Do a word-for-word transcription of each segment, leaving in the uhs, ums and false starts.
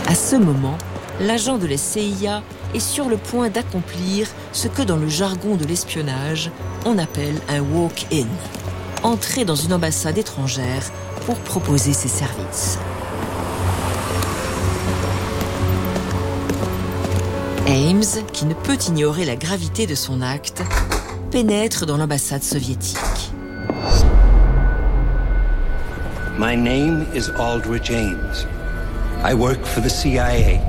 À ce moment, l'agent de la C I A est sur le point d'accomplir ce que dans le jargon de l'espionnage, on appelle un walk-in. Entrer dans une ambassade étrangère pour proposer ses services. Ames, qui ne peut ignorer la gravité de son acte, pénètre dans l'ambassade soviétique. My name is Aldrich Ames. I work for the C I A.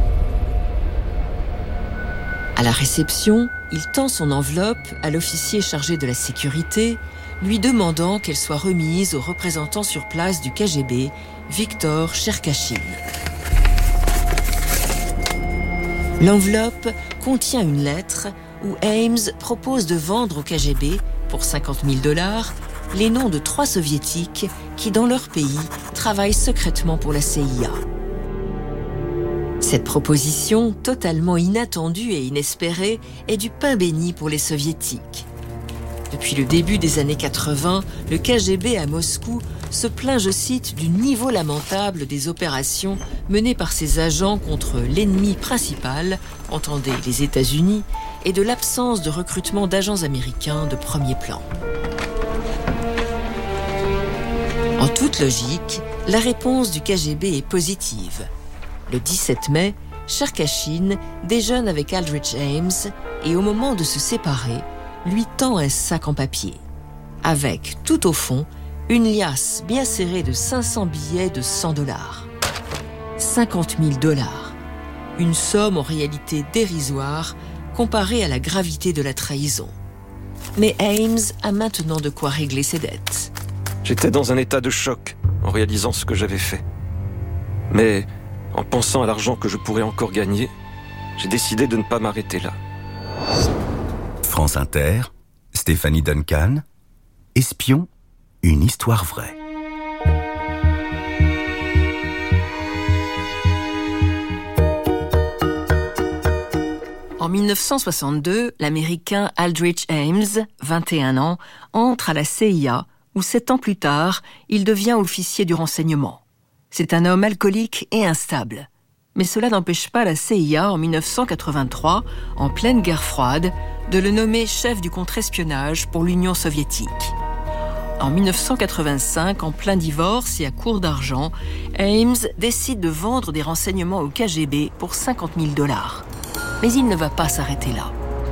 À la réception, il tend son enveloppe à l'officier chargé de la sécurité, lui demandant qu'elle soit remise au représentant sur place du K G B, Viktor Cherkachine. L'enveloppe contient une lettre où Ames propose de vendre au K G B, pour cinquante mille dollars, les noms de trois soviétiques qui, dans leur pays, travaillent secrètement pour la C I A. Cette proposition, totalement inattendue et inespérée, est du pain béni pour les soviétiques. Depuis le début des années quatre-vingts, le K G B à Moscou se plaint, je cite, du niveau lamentable des opérations menées par ses agents contre l'ennemi principal, entendez les États-Unis, et de l'absence de recrutement d'agents américains de premier plan. En toute logique, la réponse du K G B est positive. Le dix-sept mai, Cherkachine déjeune avec Aldrich Ames et au moment de se séparer, lui tend un sac en papier. Avec, tout au fond, une liasse bien serrée de cinq cents billets de cent dollars. cinquante mille dollars. Une somme en réalité dérisoire comparée à la gravité de la trahison. Mais Ames a maintenant de quoi régler ses dettes. J'étais dans un état de choc en réalisant ce que j'avais fait. Mais en pensant à l'argent que je pourrais encore gagner, j'ai décidé de ne pas m'arrêter là. France Inter, Stéphanie Duncan, Espion, une histoire vraie. En dix-neuf cent soixante-deux, l'Américain Aldrich Ames, vingt et un ans, entre à la C I A, où sept ans plus tard, il devient officier du renseignement. C'est un homme alcoolique et instable. Mais cela n'empêche pas la C I A, en dix-neuf cent quatre-vingt-trois, en pleine guerre froide, de le nommer chef du contre-espionnage pour l'Union soviétique. En dix-neuf cent quatre-vingt-cinq, en plein divorce et à court d'argent, Ames décide de vendre des renseignements au K G B pour cinquante mille dollars. Mais il ne va pas s'arrêter là.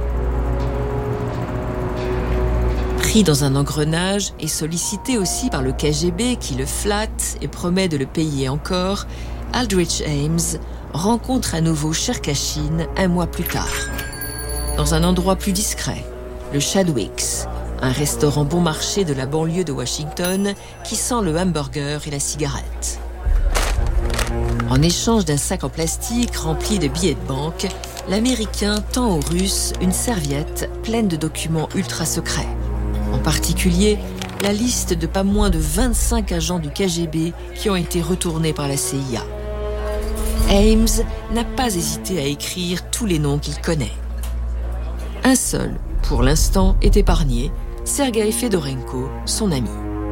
Pris dans un engrenage et sollicité aussi par le K G B qui le flatte et promet de le payer encore, Aldrich Ames rencontre à nouveau Cherkachine un mois plus tard. Dans un endroit plus discret, le Chadwick's, un restaurant bon marché de la banlieue de Washington qui sent le hamburger et la cigarette. En échange d'un sac en plastique rempli de billets de banque, l'Américain tend aux Russes une serviette pleine de documents ultra secrets. En particulier, la liste de pas moins de vingt-cinq agents du K G B qui ont été retournés par la C I A. Ames n'a pas hésité à écrire tous les noms qu'il connaît. Un seul, pour l'instant, est épargné, Sergei Fedorenko, son ami.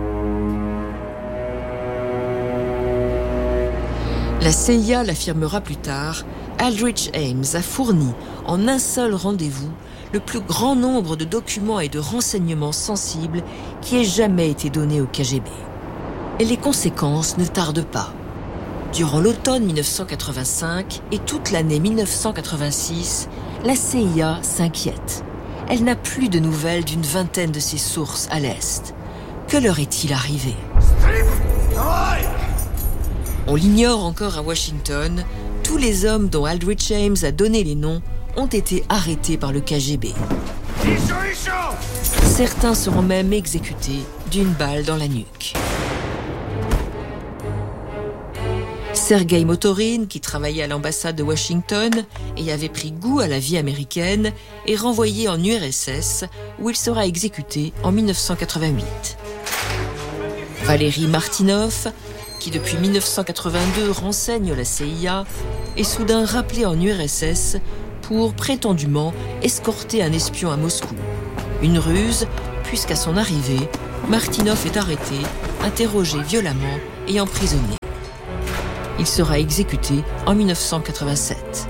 La C I A l'affirmera plus tard, Aldrich Ames a fourni, en un seul rendez-vous, le plus grand nombre de documents et de renseignements sensibles qui ait jamais été donné au K G B. Et les conséquences ne tardent pas. Durant l'automne dix-neuf cent quatre-vingt-cinq et toute l'année dix-neuf cent quatre-vingt-six, la C I A s'inquiète. Elle n'a plus de nouvelles d'une vingtaine de ses sources à l'Est. Que leur est-il arrivé ? On l'ignore encore à Washington, tous les hommes dont Aldrich Ames a donné les noms ont été arrêtés par le K G B. Certains seront même exécutés d'une balle dans la nuque. Sergei Motorin, qui travaillait à l'ambassade de Washington et avait pris goût à la vie américaine, est renvoyé en U R S S où il sera exécuté en dix-neuf cent quatre-vingt-huit. Valéry Martinov, qui depuis dix-neuf cent quatre-vingt-deux renseigne la C I A, est soudain rappelé en U R S S pour, prétendument, escorter un espion à Moscou. Une ruse, puisqu'à son arrivée, Martinov est arrêté, interrogé violemment et emprisonné. Il sera exécuté en dix-neuf cent quatre-vingt-sept.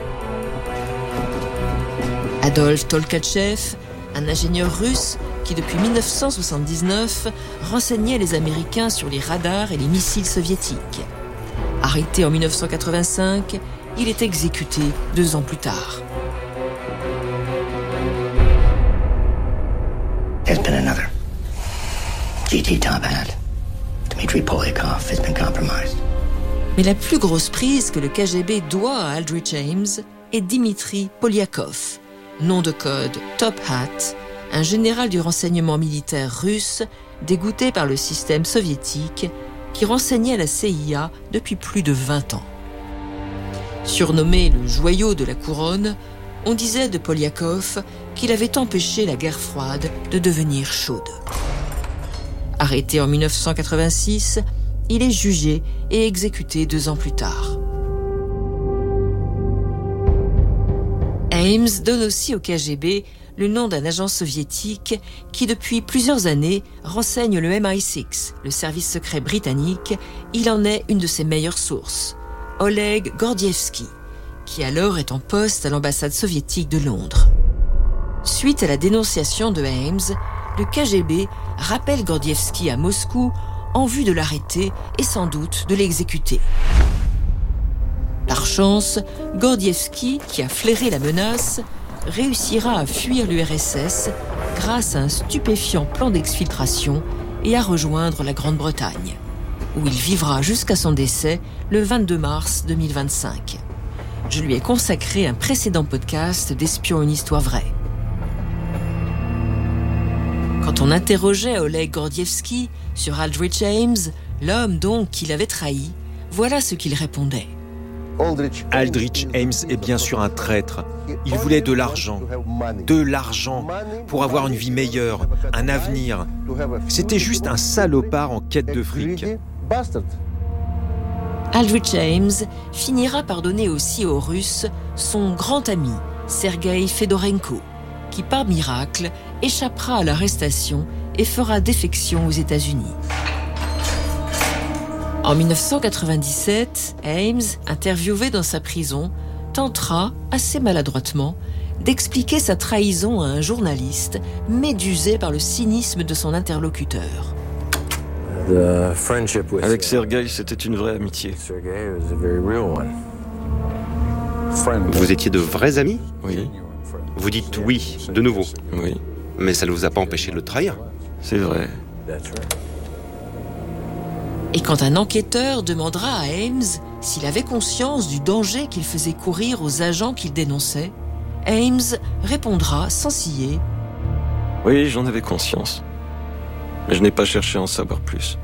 Adolf Tolkachev, un ingénieur russe qui depuis dix-neuf cent soixante-dix-neuf renseignait les Américains sur les radars et les missiles soviétiques. Arrêté en dix-neuf cent quatre-vingt-cinq, il est exécuté deux ans plus tard. There's been another. G T top hat. Dmitry Polyakov has been compromised. Mais la plus grosse prise que le K G B doit à Aldrich Ames est Dmitry Polyakov, nom de code Top Hat, un général du renseignement militaire russe dégoûté par le système soviétique qui renseignait la C I A depuis plus de vingt ans. Surnommé le joyau de la couronne, on disait de Polyakov qu'il avait empêché la guerre froide de devenir chaude. Arrêté en dix-neuf cent quatre-vingt-six, il est jugé et exécuté deux ans plus tard. Ames donne aussi au K G B le nom d'un agent soviétique qui, depuis plusieurs années, renseigne le M I six, le service secret britannique. Il en est une de ses meilleures sources, Oleg Gordievsky, qui alors est en poste à l'ambassade soviétique de Londres. Suite à la dénonciation de Ames, le K G B rappelle Gordievsky à Moscou en vue de l'arrêter et sans doute de l'exécuter. Par chance, Gordievsky, qui a flairé la menace, réussira à fuir l'U R S S grâce à un stupéfiant plan d'exfiltration et à rejoindre la Grande-Bretagne, où il vivra jusqu'à son décès le vingt-deux mars deux mille vingt-cinq. Je lui ai consacré un précédent podcast d'Espions, une histoire vraie. Quand on interrogeait Oleg Gordievsky sur Aldrich Ames, l'homme donc qu'il avait trahi, voilà ce qu'il répondait. Aldrich Ames est bien sûr un traître. Il voulait de l'argent, de l'argent, pour avoir une vie meilleure, un avenir. C'était juste un salopard en quête de fric. Aldrich Ames finira par donner aussi aux Russes son grand ami, Sergueï Fedorenko, qui par miracle échappera à l'arrestation et fera défection aux États-Unis. En dix-neuf cent quatre-vingt-dix-sept, Ames, interviewé dans sa prison, tentera, assez maladroitement, d'expliquer sa trahison à un journaliste médusé par le cynisme de son interlocuteur. Avec Sergueï, c'était une vraie amitié. Vous étiez de vrais amis ? Oui. Vous dites oui, de nouveau. Oui. Mais ça ne vous a pas empêché de le trahir. C'est vrai. Et quand un enquêteur demandera à Ames s'il avait conscience du danger qu'il faisait courir aux agents qu'il dénonçait, Ames répondra sans ciller. Oui, j'en avais conscience. Mais je n'ai pas cherché à en savoir plus.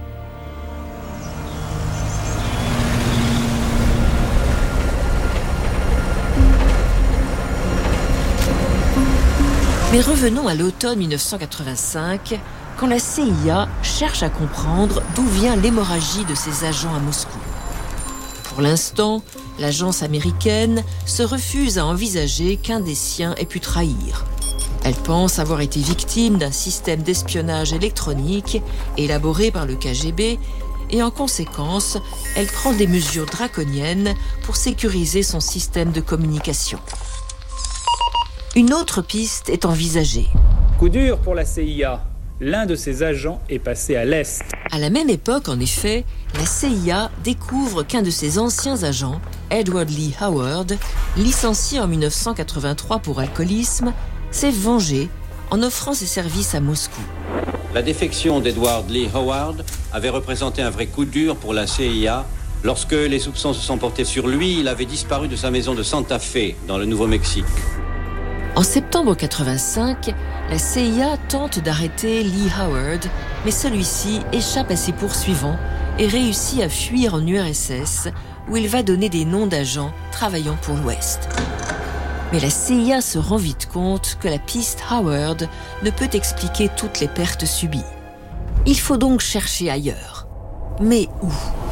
Mais revenons à l'automne dix-neuf cent quatre-vingt-cinq, quand la C I A cherche à comprendre d'où vient l'hémorragie de ses agents à Moscou. Pour l'instant, l'agence américaine se refuse à envisager qu'un des siens ait pu trahir. Elle pense avoir été victime d'un système d'espionnage électronique élaboré par le K G B et en conséquence, elle prend des mesures draconiennes pour sécuriser son système de communication. Une autre piste est envisagée. Coup dur pour la C I A. L'un de ses agents est passé à l'Est. À la même époque, en effet, la C I A découvre qu'un de ses anciens agents, Edward Lee Howard, licencié en dix-neuf cent quatre-vingt-trois pour alcoolisme, s'est vengé en offrant ses services à Moscou. La défection d'Edward Lee Howard avait représenté un vrai coup dur pour la C I A. Lorsque les soupçons se sont portés sur lui, il avait disparu de sa maison de Santa Fe, dans le Nouveau-Mexique. En septembre quatre-vingt-cinq, la C I A tente d'arrêter Lee Howard, mais celui-ci échappe à ses poursuivants et réussit à fuir en U R S S, où il va donner des noms d'agents travaillant pour l'Ouest. Mais la C I A se rend vite compte que la piste Howard ne peut expliquer toutes les pertes subies. Il faut donc chercher ailleurs. Mais où ?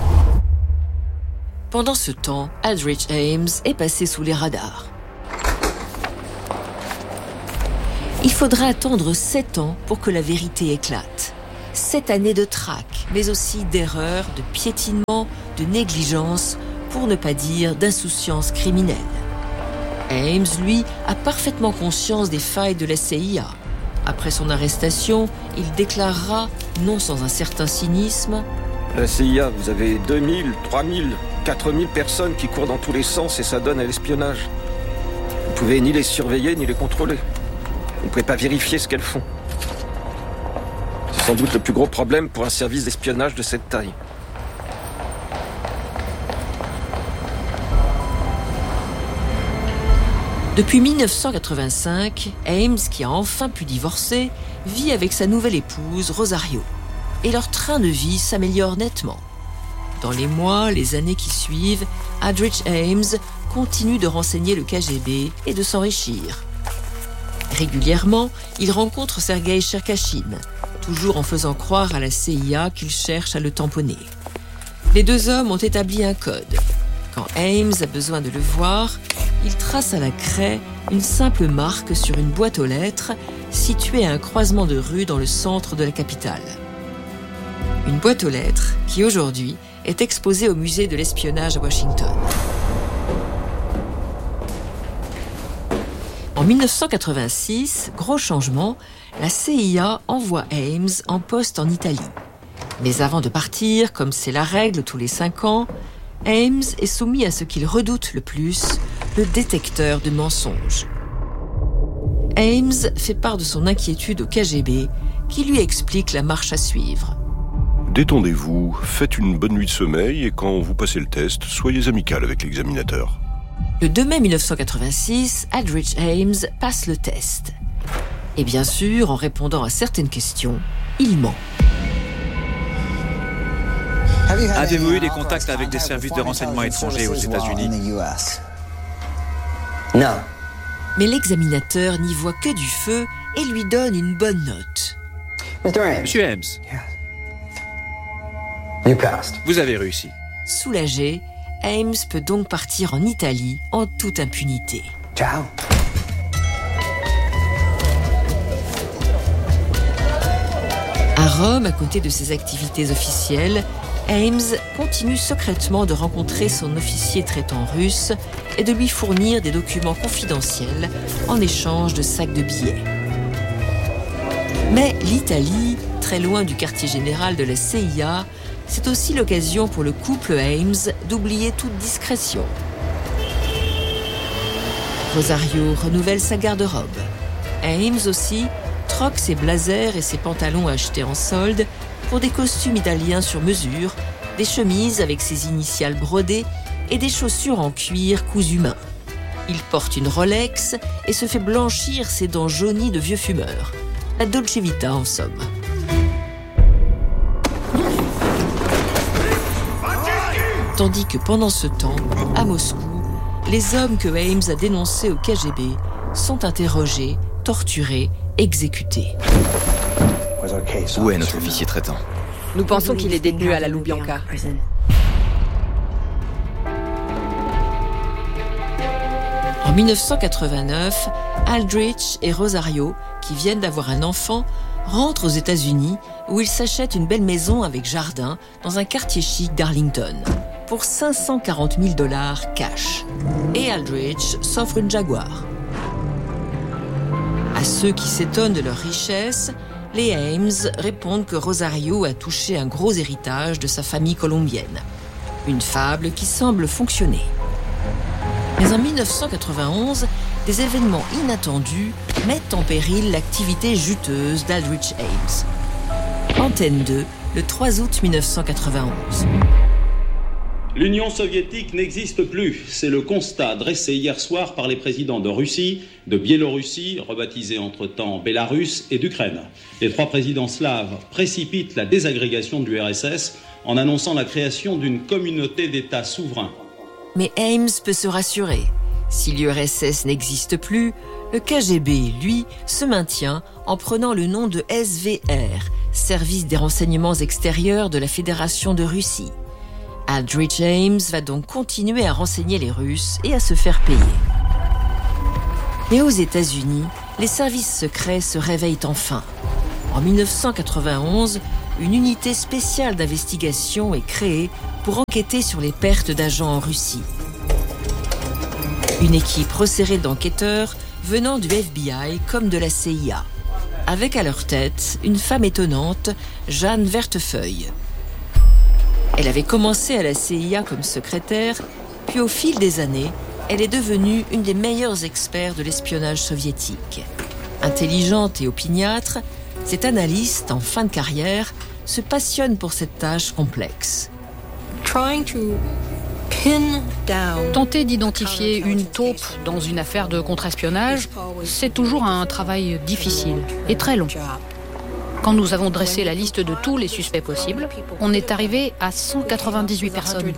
Pendant ce temps, Aldrich Ames est passé sous les radars. Il faudra attendre sept ans pour que la vérité éclate. Sept années de traque, mais aussi d'erreurs, de piétinement, de négligence, pour ne pas dire d'insouciance criminelle. Ames, lui, a parfaitement conscience des failles de la C I A. Après son arrestation, il déclarera, non sans un certain cynisme, « La C I A, vous avez deux mille, trois mille, quatre mille personnes qui courent dans tous les sens et ça donne à l'espionnage. Vous ne pouvez ni les surveiller ni les contrôler. Vous ne pouvez pas vérifier ce qu'elles font. C'est sans doute le plus gros problème pour un service d'espionnage de cette taille. » Depuis mille neuf cent quatre-vingt-cinq, Ames, qui a enfin pu divorcer, vit avec sa nouvelle épouse, Rosario. Et leur train de vie s'améliore nettement. Dans les mois, les années qui suivent, Aldrich Ames continue de renseigner le K G B et de s'enrichir. Régulièrement, il rencontre Sergueï Cherkashin, toujours en faisant croire à la C I A qu'il cherche à le tamponner. Les deux hommes ont établi un code. Quand Ames a besoin de le voir, il trace à la craie une simple marque sur une boîte aux lettres située à un croisement de rue dans le centre de la capitale. Une boîte aux lettres qui, aujourd'hui, est exposée au musée de l'espionnage à Washington. En mille neuf cent quatre-vingt-six, gros changement, la C I A envoie Ames en poste en Italie. Mais avant de partir, comme c'est la règle tous les cinq ans, Ames est soumis à ce qu'il redoute le plus, le détecteur de mensonges. Ames fait part de son inquiétude au K G B, qui lui explique la marche à suivre. Détendez-vous, faites une bonne nuit de sommeil et quand vous passez le test, soyez amical avec l'examinateur. Le deux mai mille neuf cent quatre-vingt-six, Aldrich Ames passe le test. Et bien sûr, en répondant à certaines questions, il ment. Avez-vous eu des contacts avec des services de renseignement étrangers aux États-Unis? Non. Mais l'examinateur n'y voit que du feu et lui donne une bonne note. Monsieur Ames, vous avez réussi. Soulagé, Ames peut donc partir en Italie en toute impunité. Ciao. À Rome, à côté de ses activités officielles, Ames continue secrètement de rencontrer son officier traitant russe et de lui fournir des documents confidentiels en échange de sacs de billets. Mais l'Italie, très loin du quartier général de la C I A, c'est aussi l'occasion pour le couple Ames d'oublier toute discrétion. Rosario renouvelle sa garde-robe. Ames aussi troque ses blazers et ses pantalons achetés en solde pour des costumes italiens sur mesure, des chemises avec ses initiales brodées et des chaussures en cuir cousu main. Il porte une Rolex et se fait blanchir ses dents jaunies de vieux fumeur. La Dolce Vita en somme. Tandis que pendant ce temps, à Moscou, les hommes que Ames a dénoncés au K G B sont interrogés, torturés, exécutés. Où est notre officier traitant? Nous pensons qu'il est détenu à la Loubianka. En mille neuf cent quatre-vingt-neuf, Aldrich et Rosario, qui viennent d'avoir un enfant, rentrent aux États-Unis où ils s'achètent une belle maison avec jardin dans un quartier chic d'Arlington pour cinq cent quarante mille dollars cash. Et Aldrich s'offre une Jaguar. À ceux qui s'étonnent de leur richesse, les Ames répondent que Rosario a touché un gros héritage de sa famille colombienne. Une fable qui semble fonctionner. Mais en mille neuf cent quatre-vingt-onze, des événements inattendus mettent en péril l'activité juteuse d'Aldrich Ames. Antenne deux, le trois août mille neuf cent quatre-vingt-onze. L'Union soviétique n'existe plus. C'est le constat dressé hier soir par les présidents de Russie, de Biélorussie, rebaptisés entre-temps Bélarus, et d'Ukraine. Les trois présidents slaves précipitent la désagrégation du R S S en annonçant la création d'une communauté d'États souverains. Mais Ames peut se rassurer. Si l'U R S S n'existe plus, le K G B, lui, se maintient en prenant le nom de S V R, Service des renseignements extérieurs de la Fédération de Russie. Aldrich Ames va donc continuer à renseigner les Russes et à se faire payer. Et aux États-Unis, les services secrets se réveillent enfin. En mille neuf cent quatre-vingt-onze, une unité spéciale d'investigation est créée pour enquêter sur les pertes d'agents en Russie. Une équipe resserrée d'enquêteurs venant du F B I comme de la C I A, avec à leur tête une femme étonnante, Jeanne Vertefeuille. Elle avait commencé à la C I A comme secrétaire, puis au fil des années, elle est devenue une des meilleures experts de l'espionnage soviétique. Intelligente et opiniâtre, cette analyste en fin de carrière se passionne pour cette tâche complexe. Tenter d'identifier une taupe dans une affaire de contre-espionnage, c'est toujours un travail difficile et très long. Quand nous avons dressé la liste de tous les suspects possibles, on est arrivé à cent quatre-vingt-dix-huit personnes.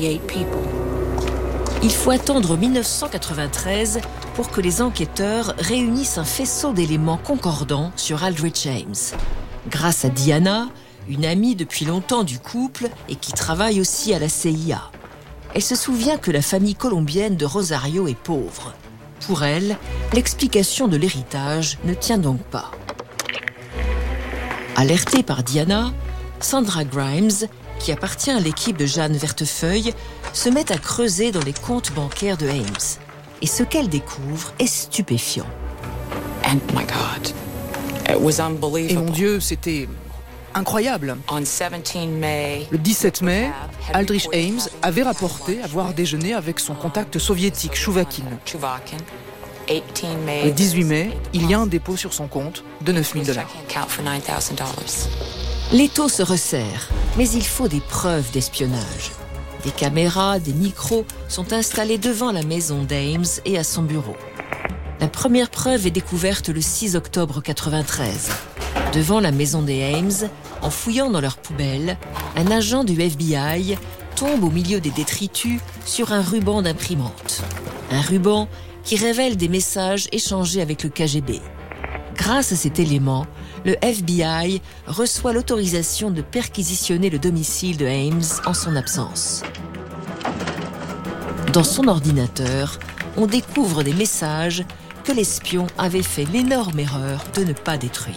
Il faut attendre mille neuf cent quatre-vingt-treize pour que les enquêteurs réunissent un faisceau d'éléments concordants sur Aldrich Ames. Grâce à Diana, une amie depuis longtemps du couple et qui travaille aussi à la C I A. Elle se souvient que la famille colombienne de Rosario est pauvre. Pour elle, l'explication de l'héritage ne tient donc pas. Alertée par Diana, Sandra Grimes, qui appartient à l'équipe de Jeanne Vertefeuille, se met à creuser dans les comptes bancaires de Ames. Et ce qu'elle découvre est stupéfiant. Et mon Dieu, c'était incroyable. Le dix-sept mai, Aldrich Ames avait rapporté avoir déjeuné avec son contact soviétique, Chouvakin. Le dix-huit mai, il y a un dépôt sur son compte de neuf mille dollars. L'étau se resserre, mais il faut des preuves d'espionnage. Des caméras, des micros sont installés devant la maison d'Ames et à son bureau. La première preuve est découverte le six octobre quatre-vingt-treize. Devant la maison des Ames, en fouillant dans leurs poubelles, un agent du F B I tombe au milieu des détritus sur un ruban d'imprimante. Un ruban qui révèle des messages échangés avec le K G B. Grâce à cet élément, le F B I reçoit l'autorisation de perquisitionner le domicile de Ames en son absence. Dans son ordinateur, on découvre des messages que l'espion avait fait l'énorme erreur de ne pas détruire.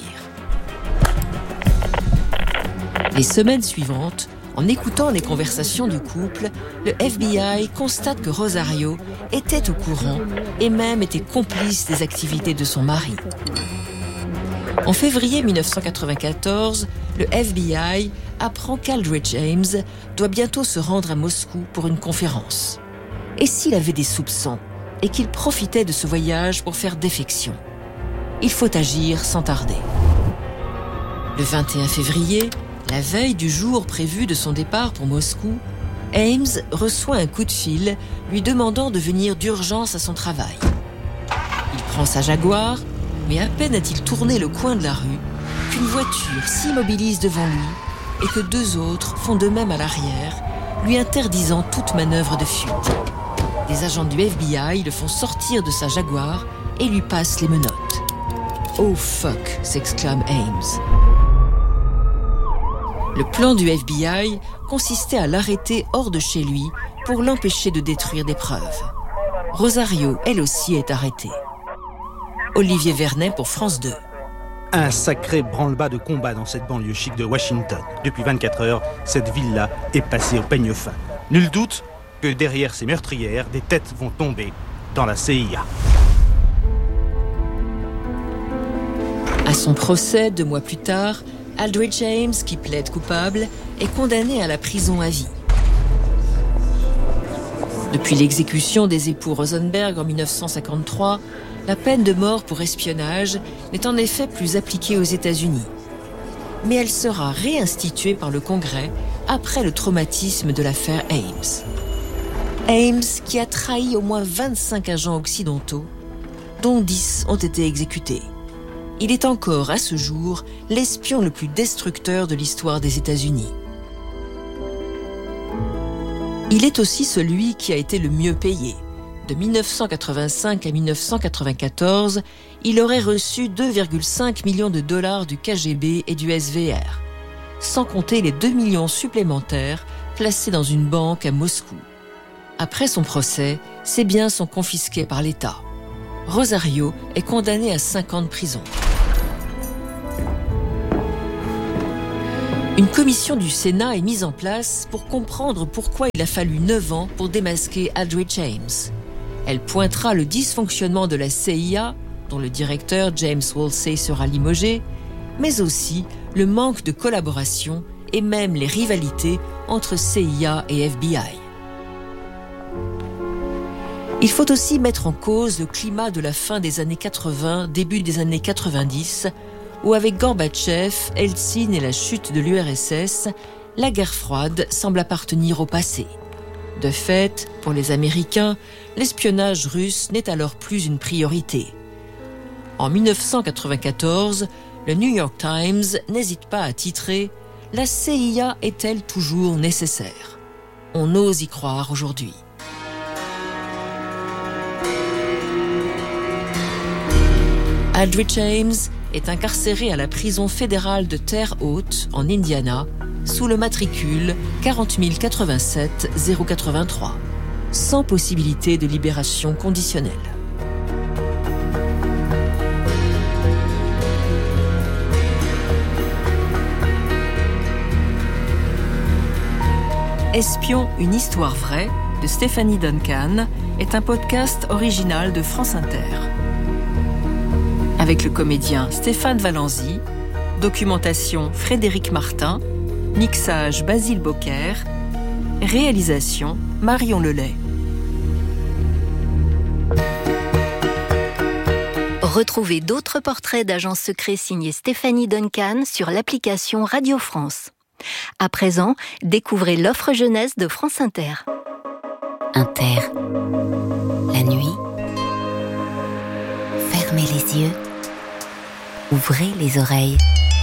Les semaines suivantes, en écoutant les conversations du couple, le F B I constate que Rosario était au courant et même était complice des activités de son mari. En février mille neuf cent quatre-vingt-quatorze, le F B I apprend qu'Aldrich Ames doit bientôt se rendre à Moscou pour une conférence. Et s'il avait des soupçons et qu'il profitait de ce voyage pour faire défection? Il faut agir sans tarder. Le vingt et un février, la veille du jour prévu de son départ pour Moscou, Ames reçoit un coup de fil lui demandant de venir d'urgence à son travail. Il prend sa Jaguar, mais à peine a-t-il tourné le coin de la rue qu'une voiture s'immobilise devant lui et que deux autres font de même à l'arrière, lui interdisant toute manœuvre de fuite. Des agents du F B I le font sortir de sa Jaguar et lui passent les menottes. « Oh fuck !» s'exclame Ames. Le plan du F B I consistait à l'arrêter hors de chez lui pour l'empêcher de détruire des preuves. Rosario, elle aussi, est arrêtée. Olivier Vernet pour France deux. Un sacré branle-bas de combat dans cette banlieue chic de Washington. Depuis vingt-quatre heures, cette ville-là est passée au peigne fin. Nul doute que derrière ces meurtrières, des têtes vont tomber dans la C I A. À son procès, deux mois plus tard, Aldrich Ames, qui plaide coupable, est condamné à la prison à vie. Depuis l'exécution des époux Rosenberg en mille neuf cent cinquante-trois, la peine de mort pour espionnage n'est en effet plus appliquée aux États-Unis. Mais elle sera réinstituée par le Congrès après le traumatisme de l'affaire Ames. Ames, qui a trahi au moins vingt-cinq agents occidentaux, dont dix ont été exécutés. Il est encore, à ce jour, l'espion le plus destructeur de l'histoire des États-Unis. Il est aussi celui qui a été le mieux payé. De mille neuf cent quatre-vingt-cinq à mille neuf cent quatre-vingt-quatorze, il aurait reçu deux virgule cinq millions de dollars du K G B et du S V R, sans compter les deux millions supplémentaires placés dans une banque à Moscou. Après son procès, ses biens sont confisqués par l'État. Rosario est condamné à cinq ans de prison. Une commission du Sénat est mise en place pour comprendre pourquoi il a fallu neuf ans pour démasquer Aldrich Ames. Elle pointera le dysfonctionnement de la C I A, dont le directeur James Woolsey sera limogé, mais aussi le manque de collaboration et même les rivalités entre C I A et F B I. Il faut aussi mettre en cause le climat de la fin des années quatre-vingts, début des années quatre-vingt-dix, où avec Gorbatchev, Eltsine et la chute de l'U R S S, la guerre froide semble appartenir au passé. De fait, pour les Américains, l'espionnage russe n'est alors plus une priorité. En dix-neuf cent quatre-vingt-quatorze, le New York Times n'hésite pas à titrer « La C I A est-elle toujours nécessaire ?» On ose y croire aujourd'hui. Aldrich Ames est incarcéré à la prison fédérale de Terre Haute, en Indiana, sous le matricule quarante mille quatre-vingt-sept zéro quatre-vingt-trois, sans possibilité de libération conditionnelle. Espion, une histoire vraie de Stéphanie Duncan est un podcast original de France Inter. Avec le comédien Stéphane Valenzy, documentation Frédéric Martin, mixage Basile Bocquer, réalisation Marion Lelay. Retrouvez d'autres portraits d'agents secrets signés Stéphanie Duncan sur l'application Radio France. À présent, découvrez l'offre jeunesse de France Inter. Inter. La nuit. Fermez les yeux. Ouvrez les oreilles.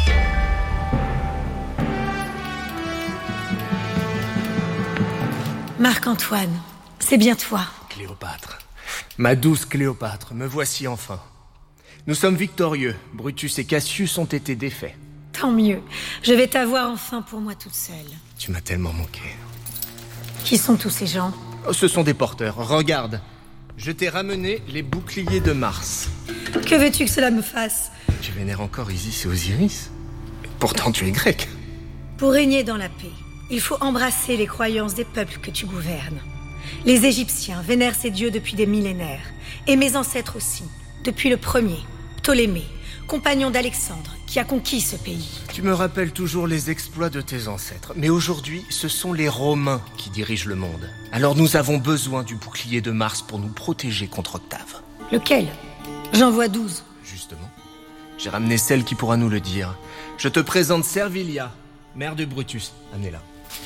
Marc-Antoine, c'est bien toi. Cléopâtre. Ma douce Cléopâtre, me voici enfin. Nous sommes victorieux. Brutus et Cassius ont été défaits. Tant mieux. Je vais t'avoir enfin pour moi toute seule. Tu m'as tellement manqué. Qui sont tous ces gens ? Oh, ce sont des porteurs. Regarde. Je t'ai ramené les boucliers de Mars. Que veux-tu que cela me fasse ? Tu vénères encore Isis et Osiris ? Pourtant tu es grec. Pour régner dans la paix, il faut embrasser les croyances des peuples que tu gouvernes. Les Égyptiens vénèrent ces dieux depuis des millénaires. Et mes ancêtres aussi. Depuis le premier, Ptolémée, compagnon d'Alexandre, qui a conquis ce pays. Tu me rappelles toujours les exploits de tes ancêtres. Mais aujourd'hui, ce sont les Romains qui dirigent le monde. Alors nous avons besoin du bouclier de Mars pour nous protéger contre Octave. Lequel ? J'en vois douze. Justement. J'ai ramené celle qui pourra nous le dire. Je te présente Servilia, mère de Brutus. Amenez-la.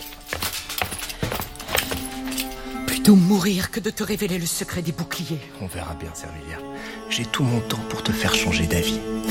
Plutôt mourir que de te révéler le secret des boucliers. On verra bien, Servilia. J'ai tout mon temps pour te faire changer d'avis.